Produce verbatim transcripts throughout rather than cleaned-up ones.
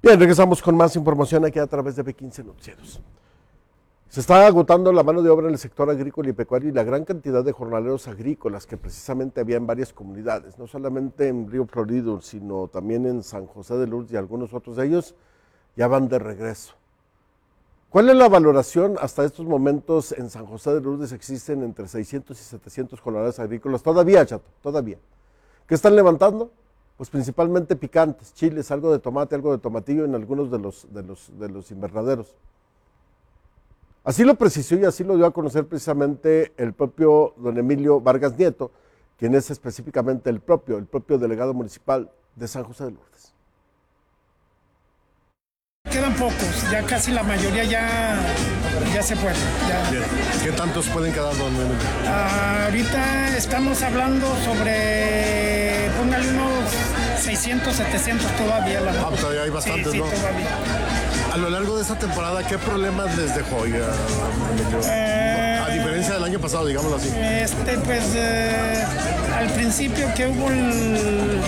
Bien, regresamos con más información aquí a través de B quince Noticieros. Se está agotando la mano de obra en el sector agrícola y pecuario y la gran cantidad de jornaleros agrícolas que precisamente había en varias comunidades, no solamente en Río Florido, sino también en San José de Lourdes y algunos otros de ellos, ya van de regreso. ¿Cuál es la valoración? Hasta estos momentos en San José de Lourdes existen entre seiscientos y setecientos jornaleros agrícolas, todavía, chato, todavía. ¿Qué están levantando? Pues principalmente picantes, chiles, algo de tomate, algo de tomatillo en algunos de los, de los, de los invernaderos. Así lo precisó y así lo dio a conocer precisamente el propio don Emilio Vargas Nieto, quien es específicamente el propio, el propio delegado municipal de San José de Lourdes. Quedan pocos, ya casi la mayoría ya, ya se fue. Ya. Bien. ¿Qué tantos pueden quedar, don Emilio? Ah, ahorita estamos hablando sobre, póngale unos seiscientos, setecientos todavía. La ah, todavía hay bastantes, sí, sí, ¿no? Todavía. A lo largo de esta temporada, ¿qué problemas les dejó, oiga, Emilio? Eh, A diferencia del año pasado, digámoslo así. Este, pues, eh, al principio que hubo el,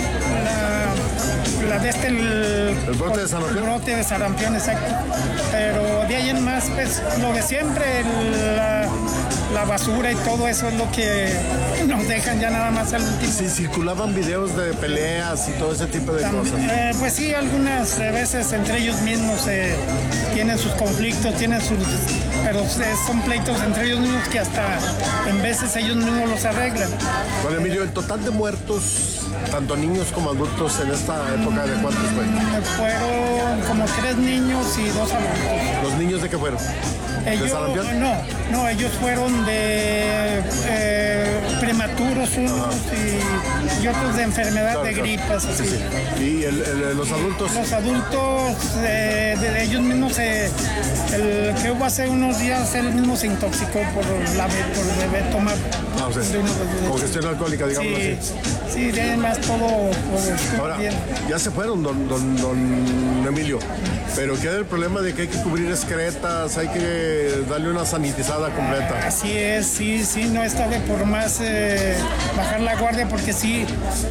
la, la de este, el, el brote de sarampión. El brote de sarampión, exacto. Pero de ahí en más, pues, lo de siempre, el, la, la basura y todo eso es lo que nos dejan ya nada más al último. Sí, circulaban videos de peleas y todo ese tipo de También, cosas. Eh, pues sí, algunas veces entre ellos mismos eh, tienen sus conflictos, tienen sus, pero eh, son pleitos entre ellos mismos que hasta en veces ellos mismos los arreglan. Bueno, Emilio, el total de muertos, tanto niños como adultos en esta época, ¿de cuántos fue? Fueron como tres niños y dos adultos. ¿Los niños de qué fueron? Ellos, ¿De sarampión? No, no, ellos fueron de eh, prematuros unos y, y otros de enfermedad claro, de claro. gripas. Así. Sí, sí. ¿Y el, el, los adultos? Los adultos, eh, de, de ellos mismos, eh, el que hubo hace unos días, él mismo se intoxicó por, la, por el bebé tomar. Ah, o sea, de uno, de, congestión alcohólica, digamos sí, así. Sí, de más todo. Pues, Ahora, bien. ya se fueron, don, don, don Emilio, pero queda el problema de que hay que cubrir excretas, hay que darle una sanitizada completa. Así es, sí, sí, no está de por más eh, bajar la guardia porque sí,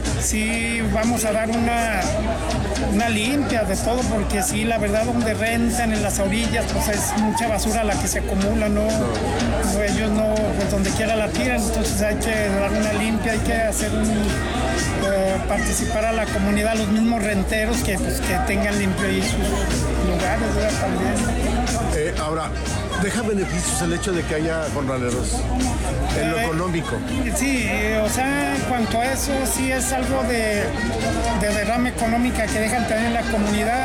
sí vamos a dar una, una limpia de todo porque sí, la verdad donde rentan en las orillas, pues es mucha basura la que se acumula, no, no. no ellos no, pues donde quiera la tiran, entonces hay que dar una limpia, hay que hacer un, eh, participar a la comunidad, los mismos renteros que, pues, que tengan limpio ahí sus lugares, ¿verdad? También. Eh, ahora, ¿deja beneficios el hecho de que haya jornaleros en lo eh, económico? Sí, o sea, en cuanto a eso, sí es algo de, de derrama económica que dejan también en la comunidad,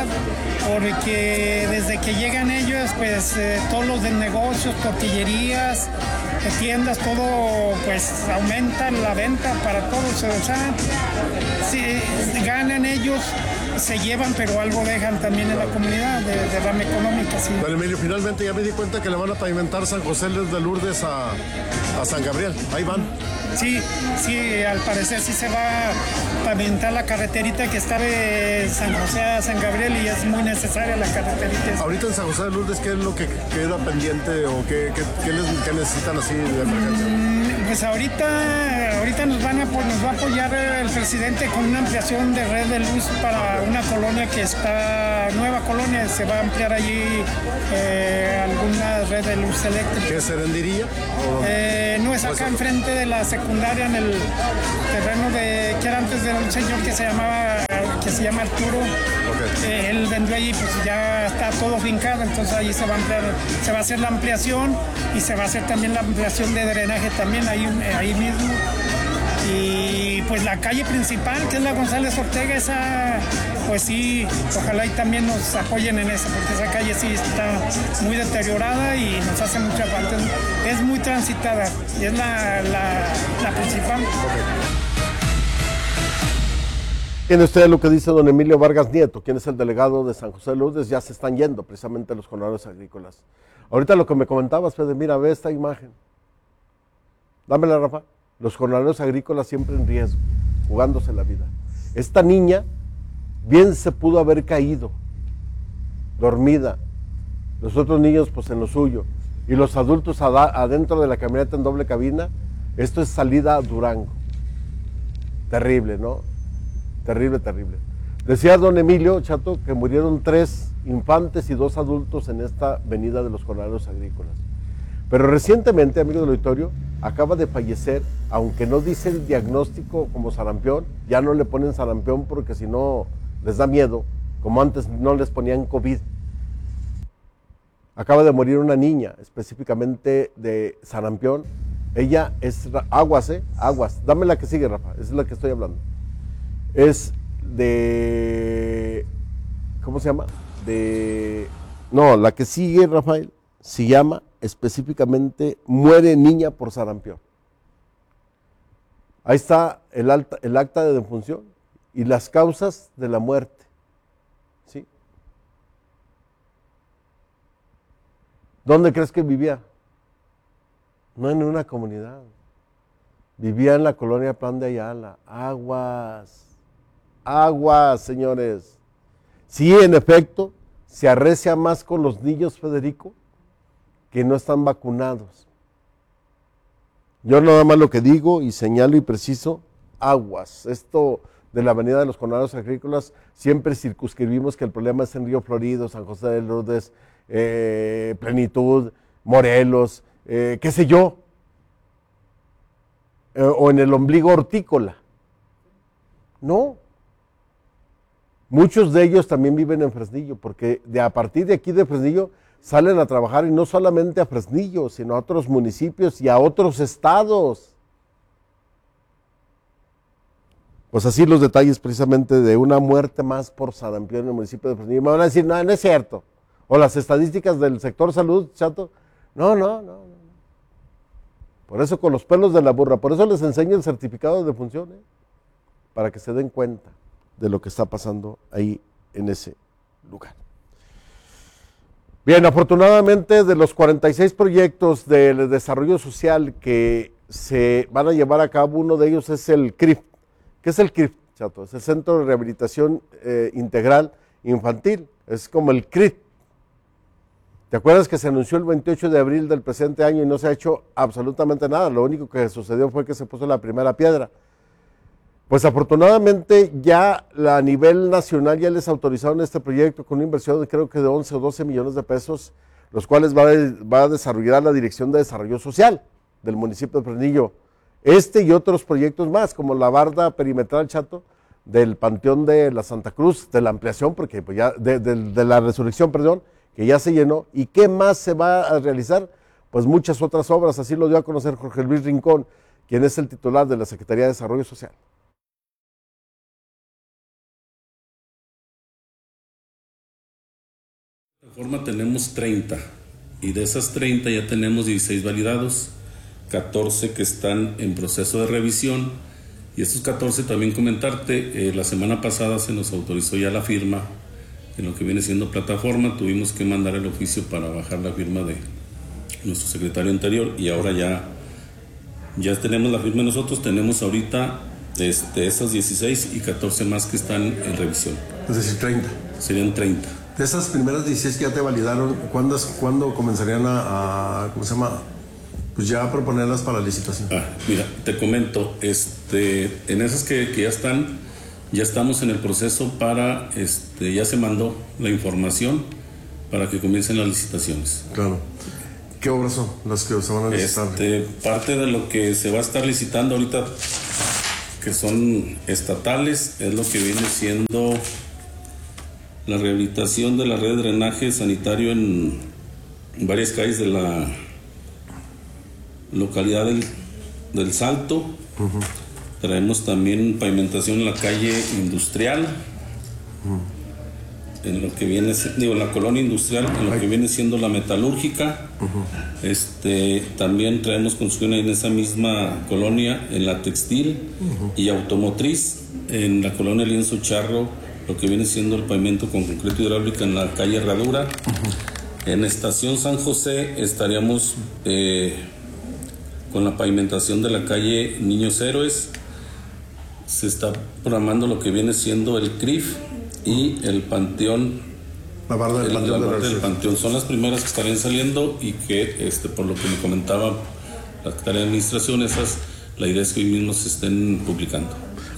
porque desde que llegan ellos, pues eh, todos los de negocios, tortillerías, tiendas, todo pues aumenta la venta para todos, o sea, si ganan ellos, se llevan, pero algo dejan también en la comunidad de, de rama económica, sí. Bueno, Emilio, finalmente ya me di cuenta que le van a pavimentar San José de Lourdes a, a San Gabriel, ahí van. Sí, sí, al parecer sí se va a pavimentar la carreterita que está de San José a San Gabriel y es muy necesaria la carreterita. Ahorita en San José de Lourdes, ¿qué es lo que queda pendiente o qué, qué, qué, les, qué necesitan así de emergencia? Mm, pues ahorita, ahorita nos, van a, nos va a apoyar el presidente con una ampliación de red de luz para una colonia que está, nueva colonia, se va a ampliar allí eh, alguna red de luz eléctrica. ¿Qué se rendiría? Eh, no, es acá pues, enfrente de la secundaria, en el terreno de que era antes de un señor que se llamaba que se llama Arturo. Okay. Eh, él vendió allí, pues ya está todo fincado, entonces ahí se va a ampliar, se va a hacer la ampliación y se va a hacer también la ampliación de drenaje también ahí, ahí mismo. Y pues la calle principal, que es la González Ortega, esa, pues sí, ojalá y también nos apoyen en eso, porque esa calle sí está muy deteriorada y nos hace mucha falta. Es muy transitada y es la, la, la principal. Tiene usted lo que dice don Emilio Vargas Nieto, quien es el delegado de San José de Lourdes, ya se están yendo precisamente los jornaleros agrícolas. Ahorita lo que me comentabas, Fede, mira, ve esta imagen. Dámela, Rafa. Los jornaleros agrícolas siempre en riesgo, jugándose la vida. Esta niña bien se pudo haber caído, dormida. Los otros niños pues en lo suyo. Y los adultos adentro de la camioneta en doble cabina. Esto es salida a Durango. Terrible, ¿no? Terrible, terrible. Decía don Emilio, Chato, que murieron tres infantes y dos adultos en esta venida de los jornaleros agrícolas. Pero recientemente, amigo del auditorio, acaba de fallecer, aunque no dice el diagnóstico como sarampión, ya no le ponen sarampión porque si no les da miedo, como antes no les ponían COVID. Acaba de morir una niña, específicamente de sarampión. Ella es aguas, ¿eh? Aguas. Dame la que sigue, Rafa, esa es la que estoy hablando. Es de... ¿Cómo se llama? De... No, la que sigue, Rafael, se llama específicamente muere niña por sarampión. Ahí está el, alta, el acta de defunción y las causas de la muerte. ¿Sí? ¿Dónde crees que vivía? No en una comunidad. Vivía en la colonia Plan de Ayala. Aguas. Aguas, señores. Sí, en efecto, se arrecia más con los niños, Federico, que no están vacunados. Yo nada más lo que digo y señalo y preciso, aguas. Esto de la Avenida de los Jornaleros Agrícolas, siempre circunscribimos que el problema es en Río Florido, San José de Lourdes, eh, Plenitud, Morelos, eh, qué sé yo, eh, o en el ombligo hortícola. No. Muchos de ellos también viven en Fresnillo, porque de, a partir de aquí de Fresnillo salen a trabajar y no solamente a Fresnillo, sino a otros municipios y a otros estados. Pues así los detalles precisamente de una muerte más por sarampión en el municipio de Fresnillo. Me van a decir, no, no es cierto. O las estadísticas del sector salud, Chato. No, no, no, no. Por eso con los pelos de la burra, por eso les enseño el certificado de defunción, ¿eh? Para que se den cuenta de lo que está pasando ahí en ese lugar. Bien, afortunadamente de los cuarenta y seis proyectos de desarrollo social que se van a llevar a cabo, uno de ellos es el C R I F. ¿Qué es el C R I F, Chato? Es el Centro de Rehabilitación eh, Integral Infantil, es como el C R I F. ¿Te acuerdas que se anunció el veintiocho de abril del presente año y no se ha hecho absolutamente nada? Lo único que sucedió fue que se puso la primera piedra. Pues afortunadamente ya a nivel nacional ya les autorizaron este proyecto con una inversión de creo que de once o doce millones de pesos, los cuales va a, va a desarrollar la Dirección de Desarrollo Social del municipio de Fresnillo. Este y otros proyectos más, como la barda perimetral, Chato, del Panteón de la Santa Cruz, de la ampliación, porque pues ya, de, de, de la resurrección, perdón, que ya se llenó. ¿Y qué más se va a realizar? Pues muchas otras obras, así lo dio a conocer Jorge Luis Rincón, quien es el titular de la Secretaría de Desarrollo Social. Forma tenemos treinta y de esas treinta ya tenemos dieciséis validados, catorce que están en proceso de revisión y estos catorce también comentarte, eh, la semana pasada se nos autorizó ya la firma en lo que viene siendo plataforma, tuvimos que mandar el oficio para bajar la firma de nuestro secretario anterior y ahora ya, ya tenemos la firma nosotros, tenemos ahorita este, esas dieciséis y catorce más que están en revisión. Es decir, treinta. Serían treinta. De esas primeras dieciséis que ya te validaron, ¿cuándo, ¿cuándo comenzarían a, a, ¿cómo se llama? Pues ya a proponerlas para licitación. Ah, mira, te comento, este, en esas que, que ya están, ya estamos en el proceso para, este, ya se mandó la información para que comiencen las licitaciones. Claro. ¿Qué obras son las que se van a licitar? Este, parte de lo que se va a estar licitando ahorita, que son estatales, es lo que viene siendo la rehabilitación de la red de drenaje sanitario en varias calles de la localidad del, del Salto. Uh-huh. Traemos también pavimentación en la calle industrial, uh-huh. en lo que viene, digo, en la colonia industrial, en lo que viene siendo la metalúrgica. Uh-huh. Este, también traemos construcción en esa misma colonia, en la textil uh-huh. y automotriz, en la colonia Lienzo Charro, lo que viene siendo el pavimento con concreto hidráulico en la calle Herradura. Uh-huh. En Estación San José estaríamos eh, con la pavimentación de la calle Niños Héroes. Se está programando lo que viene siendo el C R I F y el Panteón. La barda del, el, panteón, la barda de del Panteón. Son las primeras que estarían saliendo y que, este, por lo que me comentaba la Secretaría de Administración, esas, la idea es que hoy mismo se estén publicando.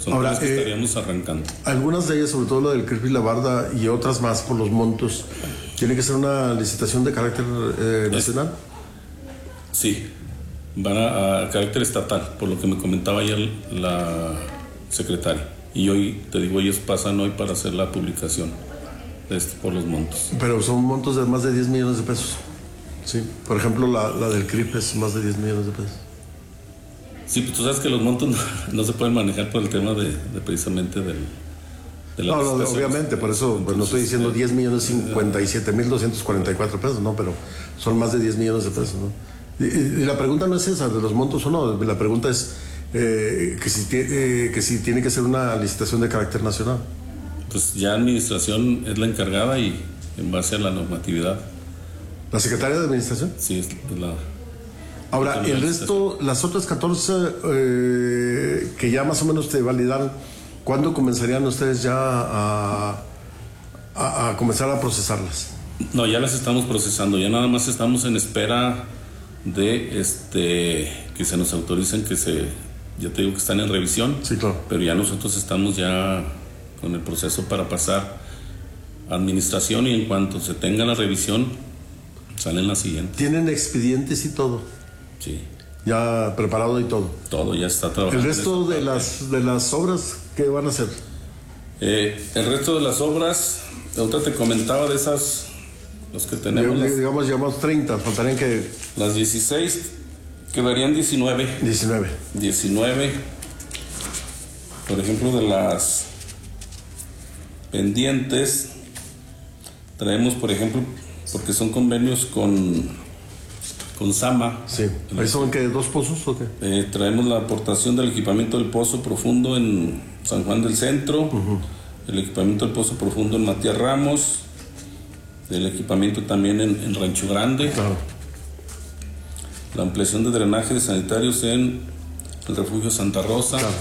Son Ahora, las que eh, estaríamos arrancando. Algunas de ellas, sobre todo la del Crispy y la Barda y otras más por los montos, ¿tiene que ser una licitación de carácter eh, nacional? Sí, van a, a carácter estatal, por lo que me comentaba ayer la secretaria. Y hoy, te digo, ellos pasan hoy para hacer la publicación de este, por los montos. Pero son montos de más de diez millones de pesos. Sí, por ejemplo, la, la del C R I P es más de diez millones de pesos. Sí, pues tú sabes que los montos no, no se pueden manejar por el tema de, de precisamente del, de la No, no, licitación. obviamente, por eso pues, no estoy diciendo diez millones cincuenta y siete mil doscientos cuarenta y cuatro pesos, no, pero son más de diez millones de pesos, ¿no? Y, y la pregunta no es esa, de los montos o no, la pregunta es eh, que, si eh, que si tiene que ser una licitación de carácter nacional. Pues ya administración es la encargada y en base a la normatividad. ¿La secretaria de Administración? Sí, es la... Ahora, el resto, las otras catorce eh, que ya más o menos te validaron, ¿cuándo comenzarían ustedes ya a, a, a comenzar a procesarlas? No, ya las estamos procesando, ya nada más estamos en espera de este que se nos autoricen que se, ya te digo que están en revisión, sí, claro. Pero ya nosotros estamos ya con el proceso para pasar a administración y en cuanto se tenga la revisión salen las siguientes. ¿Tienen expedientes y todo? Sí. Ya preparado y todo. Todo ya está trabajando. ¿El resto de las, de las obras qué van a hacer? Eh, el resto de las obras, ahorita te comentaba de esas, los que tenemos. Digamos, las, digamos, llevamos treinta, faltarían que... Las dieciséis, quedarían diecinueve. diecinueve. diecinueve. Por ejemplo, de las pendientes, traemos, por ejemplo, porque son convenios con... con Sama. Sí. ¿Ahí son qué? ¿Dos pozos o qué? Eh, traemos la aportación del equipamiento del pozo profundo en San Juan del Centro, uh-huh. El equipamiento del pozo profundo en Matías Ramos, el equipamiento también en, en Rancho Grande, claro. La ampliación de drenaje de sanitarios en el refugio Santa Rosa, claro.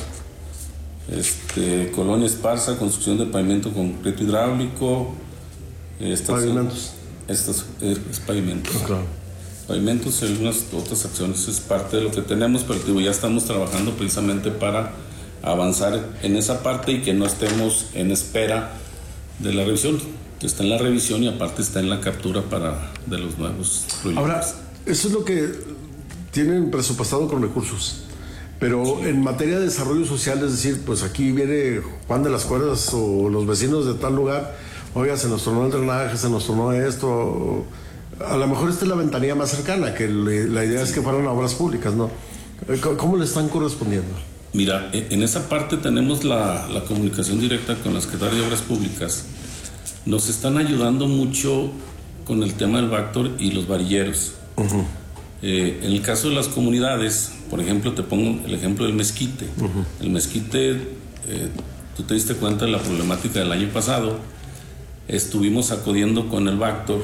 este, Colonia Esparza, construcción de pavimento concreto hidráulico, estas, pavimentos. Estas es, es pavimento. Oh, claro. Pavimentos y algunas otras acciones es parte de lo que tenemos, pero digo, ya estamos trabajando precisamente para avanzar en esa parte y que no estemos en espera de la revisión. Está en la revisión y aparte está en la captura para de los nuevos proyectos. Ahora, eso es lo que tienen presupuestado con recursos, pero sí. En materia de desarrollo social, es decir, pues aquí viene Juan de las Cuerdas o los vecinos de tal lugar, oiga, se nos tronó el drenaje, se nos tronó esto... A lo mejor esta es la ventanilla más cercana, que le, la idea es que fueran obras públicas, ¿no? ¿Cómo le están correspondiendo? Mira, en esa parte tenemos la, la comunicación directa con la Secretaría de Obras Públicas. Nos están ayudando mucho con el tema del Bactor y los varilleros. Uh-huh. Eh, en el caso de las comunidades, por ejemplo, te pongo el ejemplo del mezquite. Uh-huh. El mezquite, eh, tú te diste cuenta de la problemática del año pasado. Estuvimos acudiendo con el Bactor,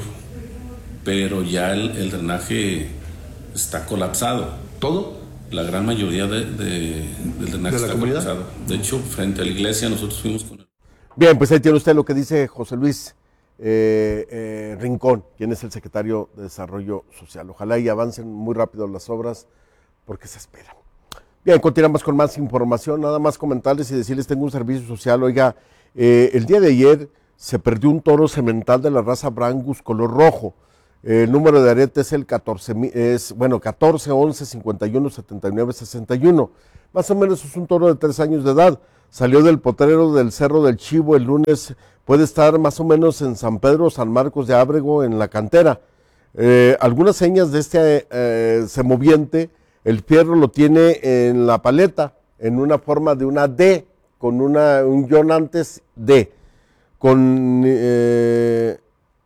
pero ya el, el drenaje está colapsado. ¿Todo? La gran mayoría de, de, del drenaje ¿De la está comunidad? colapsado. De hecho, frente a la iglesia nosotros fuimos con él. Bien, pues ahí tiene usted lo que dice José Luis eh, eh, Rincón, quien es el secretario de Desarrollo Social. Ojalá y avancen muy rápido las obras, porque se esperan. Bien, continuamos con más información. Nada más comentarles y decirles, tengo un servicio social. Oiga, eh, el día de ayer se perdió un toro semental de la raza Brangus color rojo. El número de arete es el catorce, es, bueno, catorce, once, cincuenta y uno, setenta y nueve, sesenta y uno. Más o menos es un toro de tres años de edad. Salió del potrero del Cerro del Chivo el lunes. Puede estar más o menos en San Pedro, San Marcos de Ábrego, en la cantera. Eh, algunas señas de este eh, semoviente, el fierro lo tiene en la paleta, en una forma de una D, con una, un guión antes D, con... Eh,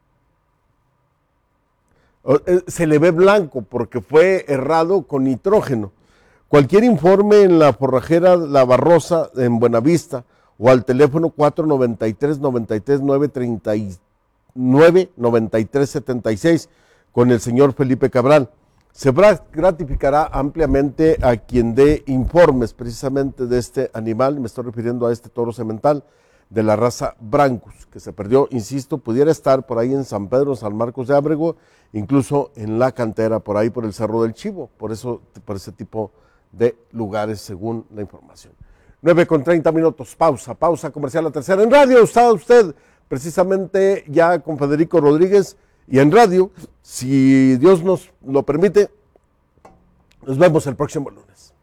se le ve blanco porque fue errado con nitrógeno. Cualquier informe en la forrajera La Barrosa en Buenavista o al teléfono cuatro noventa y tres, noventa y tres, nueve treinta y nueve, noventa y tres setenta y seis con el señor Felipe Cabral. Se gratificará ampliamente a quien dé informes precisamente de este animal, me estoy refiriendo a este toro semental de la raza Brangus, que se perdió, insisto, pudiera estar por ahí en San Pedro, San Marcos de Ábrego, incluso en la cantera, por ahí por el Cerro del Chivo, por eso, por ese tipo de lugares, según la información. nueve con treinta minutos, pausa, pausa comercial la tercera. En radio está usted precisamente ya con Federico Rodríguez y en radio, si Dios nos lo permite, nos vemos el próximo lunes.